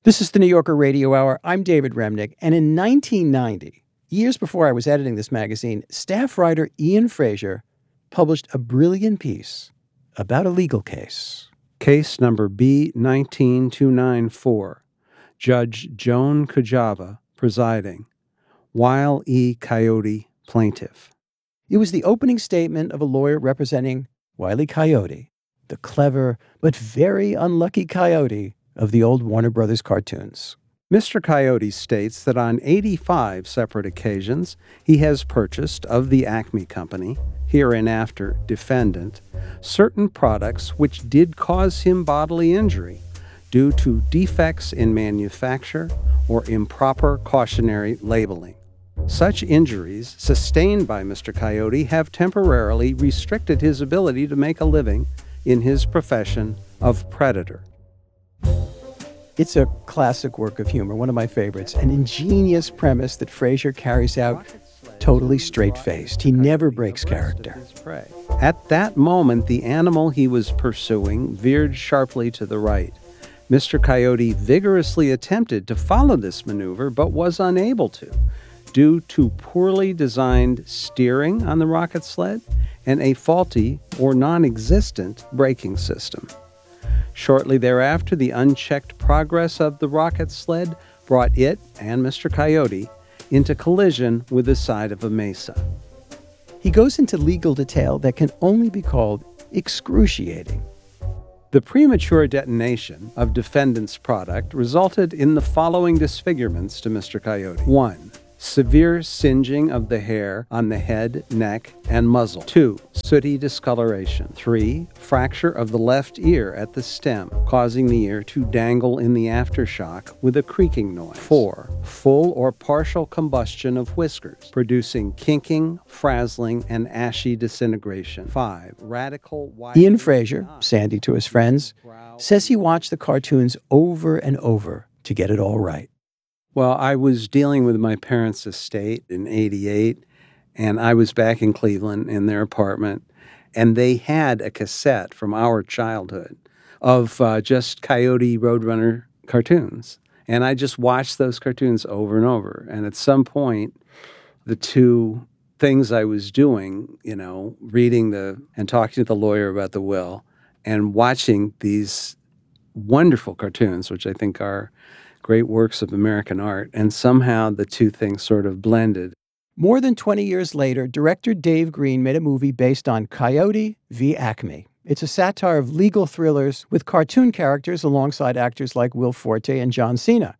This is the New Yorker Radio Hour. I'm David Remnick, and in 1990, years before I was editing this magazine, staff writer Ian Fraser published a brilliant piece about a legal case. Case number B19294. Judge Joan Kujava presiding. Wile E. Coyote plaintiff. It was the opening statement of a lawyer representing Wile E. Coyote, the clever but very unlucky coyote of the old Warner Brothers cartoons. Mr. Coyote states that on 85 separate occasions he has purchased of the Acme Company, hereinafter defendant, certain products which did cause him bodily injury due to defects in manufacture or improper cautionary labeling. Such injuries sustained by Mr. Coyote have temporarily restricted his ability to make a living in his profession of predator. It's a classic work of humor, one of my favorites, an ingenious premise that Fraser carries out totally straight-faced. He never breaks character. At that moment, the animal he was pursuing veered sharply to the right. Mr. Coyote vigorously attempted to follow this maneuver, but was unable to, due to poorly designed steering on the rocket sled and a faulty or non-existent braking system. Shortly thereafter, the unchecked progress of the rocket sled brought it and Mr. Coyote into collision with the side of a mesa. He goes into legal detail that can only be called excruciating. The premature detonation of defendant's product resulted in the following disfigurements to Mr. Coyote. 1. Severe singeing of the hair on the head, neck, and muzzle. 2. Sooty discoloration. 3. Fracture of the left ear at the stem, causing the ear to dangle in the aftershock with a creaking noise. 4. Full or partial combustion of whiskers, producing kinking, frazzling, and ashy disintegration. 5. Radical Ian Fraser, Sandy to his friends, says he watched the cartoons over and over to get it all right. Well, I was dealing with my parents' estate in '88, and I was back in Cleveland in their apartment, and they had a cassette from our childhood of just Coyote Roadrunner cartoons. And I just watched those cartoons over and over. And at some point, the two things I was doing, reading and talking to the lawyer about the will and watching these wonderful cartoons, which I think are great works of American art, and somehow the two things sort of blended. More than 20 years later, director Dave Green made a movie based on Coyote v. Acme. It's a satire of legal thrillers with cartoon characters alongside actors like Will Forte and John Cena.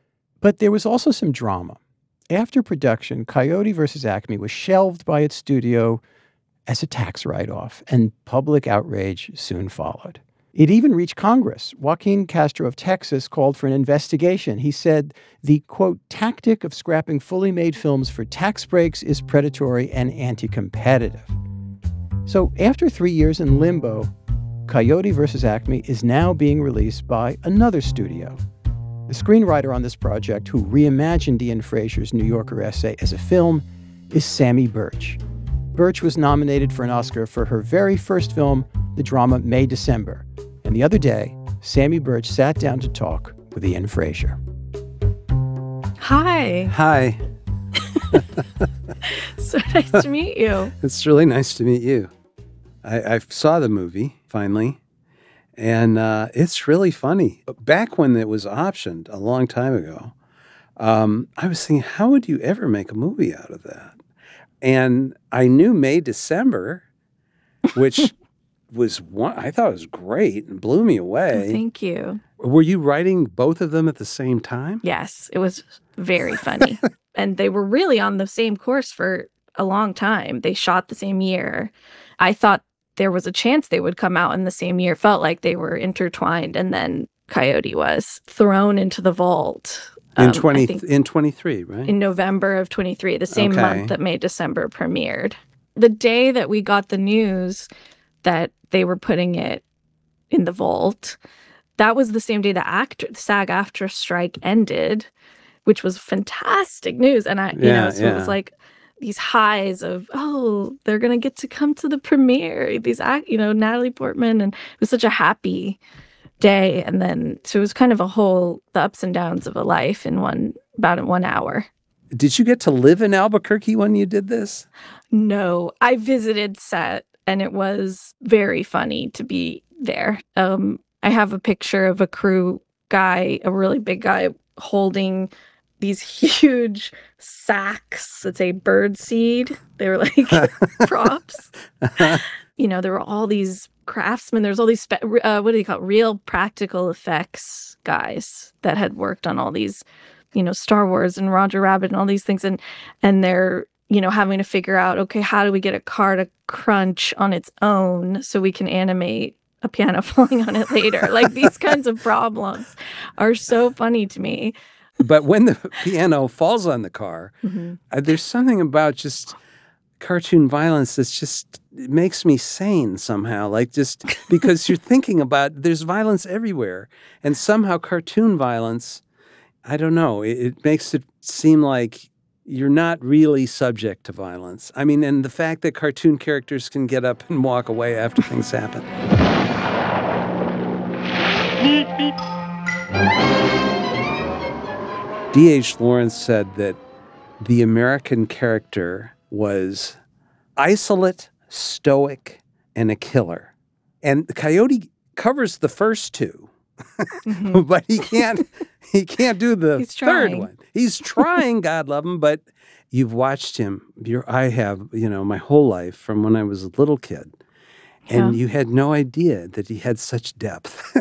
But there was also some drama. After production, Coyote vs. Acme was shelved by its studio as a tax write-off, and public outrage soon followed. It even reached Congress. Joaquin Castro of Texas called for an investigation. He said the, quote, tactic of scrapping fully made films for tax breaks is predatory and anti-competitive. So after 3 years in limbo, Coyote vs. Acme is now being released by another studio. The screenwriter on this project, who reimagined Ian Fraser's New Yorker essay as a film, is Samy Burch. Burch was nominated for an Oscar for her very first film, the drama May December. And the other day, Samy Burch sat down to talk with Ian Fraser. Hi. Hi. So nice to meet you. It's really nice to meet you. I saw the movie, finally, and it's really funny. Back when it was optioned a long time ago, I was thinking, how would you ever make a movie out of that? And I knew May December, which was one I thought was great and blew me away. Oh, thank you. Were you writing both of them at the same time? Yes, it was very funny. And they were really on the same course for a long time. They shot the same year. I thought there was a chance they would come out in the same year. Felt like they were intertwined. And then Coyote was thrown into the vault. In 23, right? In November of 23, the same month that May December premiered. The day that we got the news that they were putting it in the vault, that was the same day the SAG-AFTRA strike ended, which was fantastic news. And it was like these highs of, they're going to get to come to the premiere. Natalie Portman, and it was such a happy day. And then, so it was kind of the ups and downs of a life in about 1 hour. Did you get to live in Albuquerque when you did this? No, I visited set, and it was very funny to be there. I have a picture of a crew guy, a really big guy, holding these huge sacks that say bird seed. They were like props. There were all these craftsmen. There's all these, what do you call it? Real practical effects guys that had worked on all these, Star Wars and Roger Rabbit and all these things. And they're, having to figure out, okay, how do we get a car to crunch on its own so we can animate a piano falling on it later? Like, these kinds of problems are so funny to me. But when the piano falls on the car, there's something about just cartoon violence that's just, it makes me sane somehow. Like, just because you're thinking about, there's violence everywhere. And somehow cartoon violence, I don't know, it makes it seem like you're not really subject to violence. I mean, and the fact that cartoon characters can get up and walk away after things happen. D.H. Lawrence said that the American character was isolate, stoic, and a killer. And Coyote covers the first two, but he can't do the third one. He's trying, God love him, but you've watched him. I have, my whole life from when I was a little kid. And you had no idea that he had such depth,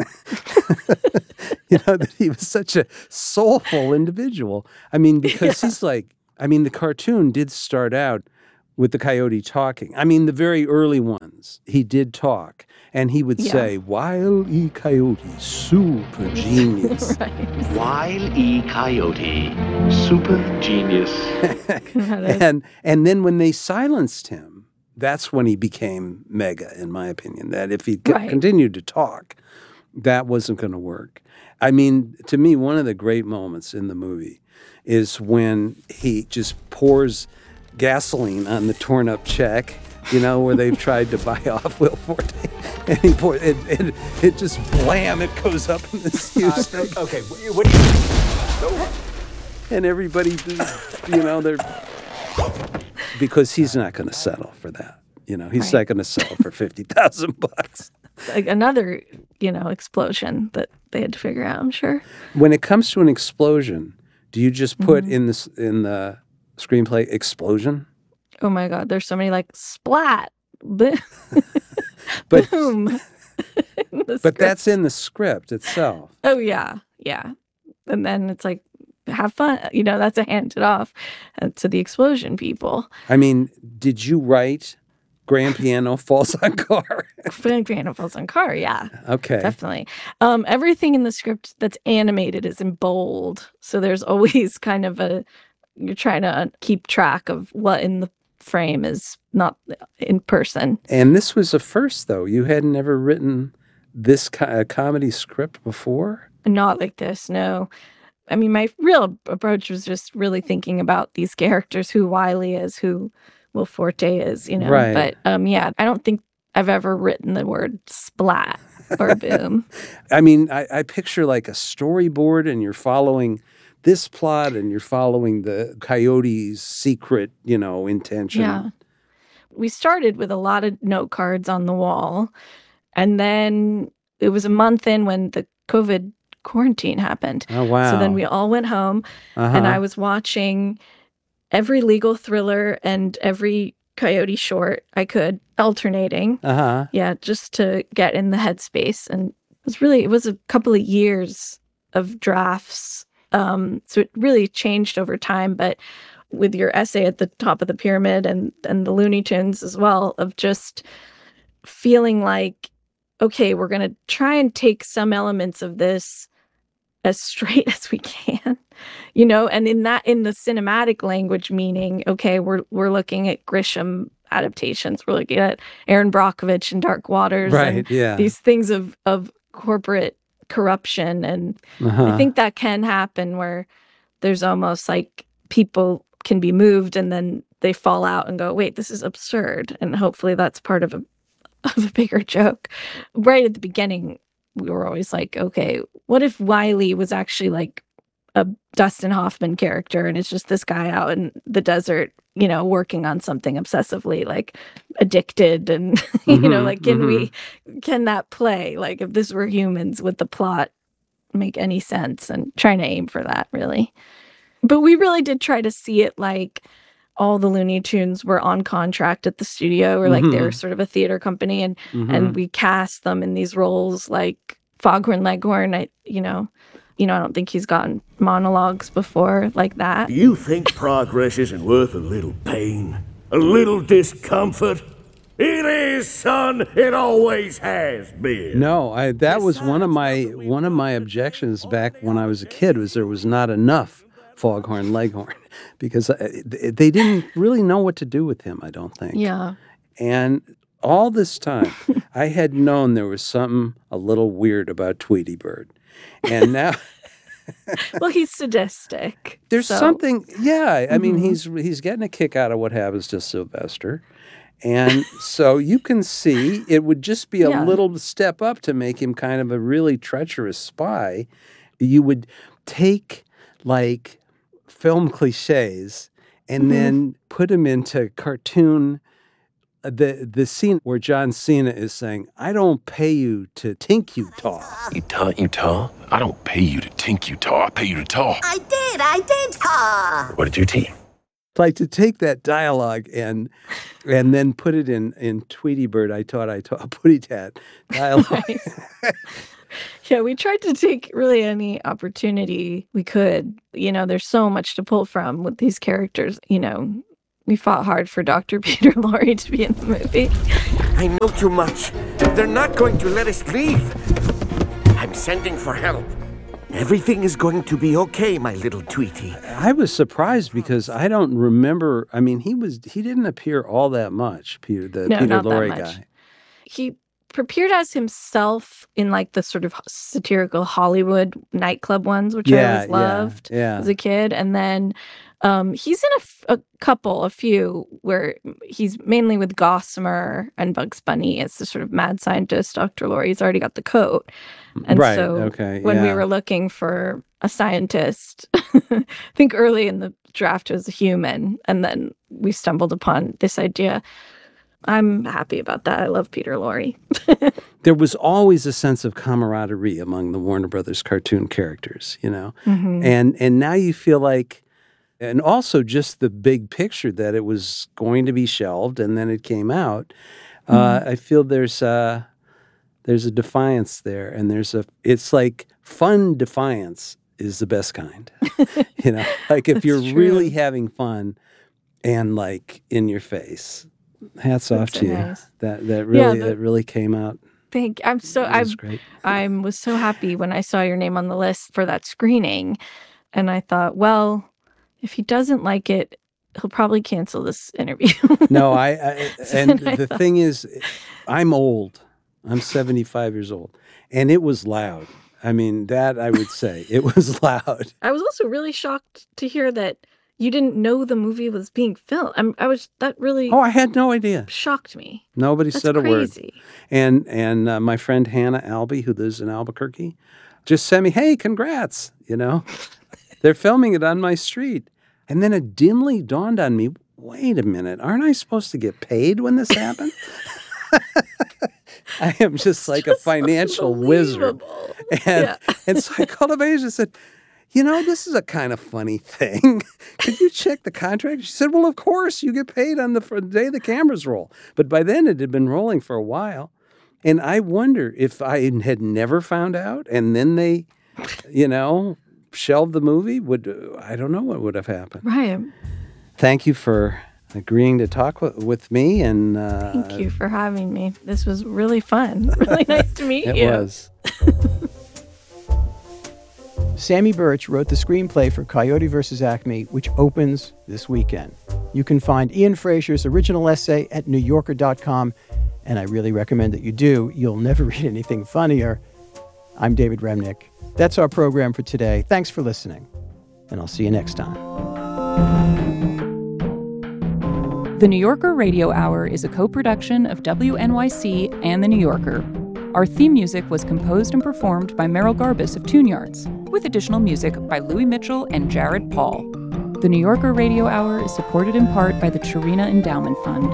that he was such a soulful individual. I mean, because he's like, the cartoon did start out with the coyote talking. I mean, the very early ones, he did talk. And he would say, Wile E. Coyote, super genius. Right. Wile E. Coyote, super genius. and then when they silenced him, that's when he became mega, in my opinion. That if he continued to talk, that wasn't going to work. I mean, to me, one of the great moments in the movie is when he just pours gasoline on the torn up check, where they've tried to buy off Will Forte. And he pours it just blam, it goes up in this huge thing. Okay, what do you mean? And everybody, they're... Because he's not going to settle for that. He's not going to settle for $50,000. Like another, explosion that they had to figure out, I'm sure. When it comes to an explosion, do you just put in the screenplay explosion? Oh my God, there's so many like splat, boom. But that's in the script itself. Oh yeah. And then it's like, have fun. That's a handed off to the explosion people. I mean, did you write Grand Piano Falls on Car? Grand Piano Falls on Car, yeah. Okay. Definitely. Everything in the script that's animated is in bold. So there's always kind of you're trying to keep track of what in the frame is not in person. And this was a first, though. You had never written this comedy script before? Not like this, no. I mean, my real approach was just really thinking about these characters, who Wiley is, who Will Forte is, Right. But I don't think I've ever written the word splat or boom. I mean, I picture like a storyboard, and you're following this plot, and you're following the coyote's secret, intention. Yeah. We started with a lot of note cards on the wall, and then it was a month in when the COVID quarantine happened. Oh, wow. So then we all went home, and I was watching every legal thriller and every coyote short I could, alternating. Yeah, just to get in the headspace. And it was a couple of years of drafts. So it really changed over time. But with your essay at the top of the pyramid and the Looney Tunes as well, of just feeling like, okay, we're going to try and take some elements of this as straight as we can, and in the cinematic language, meaning, okay, we're looking at Grisham adaptations. We're looking at Aaron Brockovich and Dark Waters. Right, and these things of corporate corruption. And I think that can happen where there's almost like people can be moved and then they fall out and go, wait, this is absurd. And hopefully that's part of a bigger joke. Right at the beginning, we were always like, okay, what if Wiley was actually like a Dustin Hoffman character and it's just this guy out in the desert, working on something obsessively, like addicted and, like, can that play? Like, if this were humans, would the plot make any sense? And trying to aim for that, really. But we really did try to see it like all the Looney Tunes were on contract at the studio, or like they're sort of a theater company, and we cast them in these roles like Foghorn Leghorn. I don't think he's gotten monologues before like that. Do you think progress isn't worth a little pain? A little discomfort? It is, son. It always has been. No, that was one of my objections back when I was a kid, was there was not enough Foghorn Leghorn, because they didn't really know what to do with him, I don't think. Yeah. And all this time, I had known there was something a little weird about Tweety Bird. And now... Well, he's sadistic. There's something, yeah. I mean, he's getting a kick out of what happens to Sylvester. And so you can see it would just be a little step up to make him kind of a really treacherous spy. You would take, like, film cliches and then put them into cartoon. The scene where John Cena is saying, "I don't pay you to tink you tall." Utah? I don't pay you to tink Utah. I pay you to talk. I did. What did you tea? Like, to take that dialogue and then put it in Tweety Bird, I taught Putty Tat dialogue. Yeah, we tried to take really any opportunity we could. There's so much to pull from with these characters. We fought hard for Dr. Peter Lorre to be in the movie. I know too much. They're not going to let us leave. I'm sending for help. Everything is going to be okay, my little Tweety. I was surprised because I don't remember. I mean, he didn't appear all that much, Peter Lorre guy. He appeared as himself in like the sort of satirical Hollywood nightclub ones, which I always loved as a kid. And then he's in a few where he's mainly with Gossamer and Bugs Bunny as the sort of mad scientist Dr. Lorre. He's already got the coat. And when we were looking for a scientist, I think early in the draft it was a human, and then we stumbled upon this idea. I'm happy about that. I love Peter Lorre. There was always a sense of camaraderie among the Warner Brothers cartoon characters, and now you feel like, and also just the big picture that it was going to be shelved and then it came out. I feel there's a defiance there, and it's like fun defiance is the best kind. Like if you're really having fun and like in your face. Hats off to you. Nice. That really came out. Thank you. I was so happy when I saw your name on the list for that screening, and I thought, well, if he doesn't like it, he'll probably cancel this interview. No, the thing is, I'm old. I'm 75 years old, and it was loud. I mean, that I would say it was loud. I was also really shocked to hear that you didn't know the movie was being filmed. I had no idea. Shocked me. Nobody said a word. Crazy. And my friend Hannah Albee, who lives in Albuquerque, just sent me, "Hey, congrats!" They're filming it on my street. And then it dimly dawned on me, wait a minute, aren't I supposed to get paid when this happened? I am just like a financial wizard. And so I called up Asia and said, this is a kind of funny thing. Could you check the contract? She said, well, of course, you get paid on the day the cameras roll. But by then it had been rolling for a while. And I wonder if I had never found out and then they, shelved the movie, I don't know what would have happened. Right. Thank you for agreeing to talk with me. And thank you for having me. This was really fun. Really nice to meet you. It was. Samy Burch wrote the screenplay for Coyote vs. Acme, which opens this weekend. You can find Ian Fraser's original essay at NewYorker.com, and I really recommend that you do. You'll never read anything funnier. I'm David Remnick. That's our program for today. Thanks for listening, and I'll see you next time. The New Yorker Radio Hour is a co-production of WNYC and The New Yorker. Our theme music was composed and performed by Merrill Garbus of Tune Yards, with additional music by Louis Mitchell and Jared Paul. The New Yorker Radio Hour is supported in part by the Cherena Endowment Fund.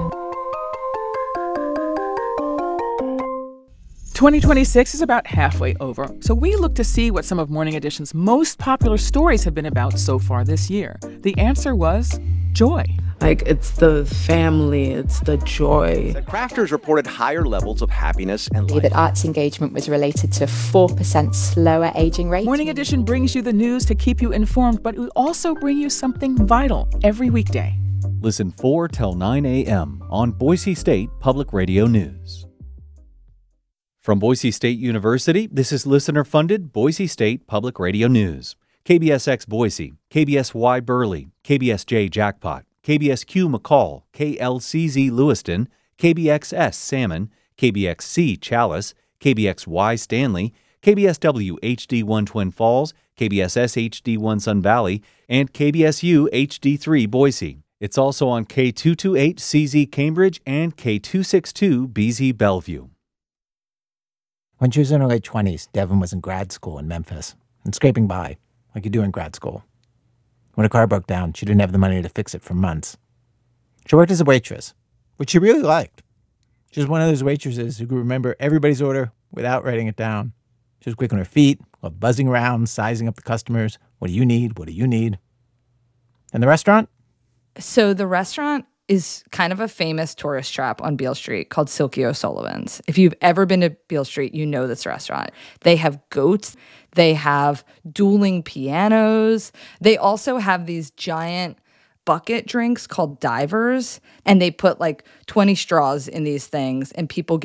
2026 is about halfway over, so we look to see what some of Morning Edition's most popular stories have been about so far this year. The answer was joy. Like, it's the family, it's the joy. The crafters reported higher levels of happiness and life. That arts engagement was related to 4% slower aging rate. Morning Edition brings you the news to keep you informed, but we also bring you something vital every weekday. Listen 4 till 9 a.m. on Boise State Public Radio News. From Boise State University, this is listener-funded Boise State Public Radio News. KBSX Boise, KBSY Burley, KBSJ Jackpot, KBSQ McCall, KLCZ Lewiston, KBXS Salmon, KBXC Chalice, KBXY Stanley, KBSW HD1 Twin Falls, KBSS HD1 Sun Valley, and KBSU HD3 Boise. It's also on K228 CZ Cambridge and K262 BZ Bellevue. When she was in her late 20s, Devin was in grad school in Memphis and scraping by, like you do in grad school. When her car broke down, she didn't have the money to fix it for months. She worked as a waitress, which she really liked. She was one of those waitresses who could remember everybody's order without writing it down. She was quick on her feet, loved buzzing around, sizing up the customers. What do you need? What do you need? And the restaurant? So the restaurant is kind of a famous tourist trap on Beale Street called Silky O'Sullivan's. If you've ever been to Beale Street, you know this restaurant. They have goats. They have dueling pianos. They also have these giant bucket drinks called divers, and they put like 20 straws in these things, and people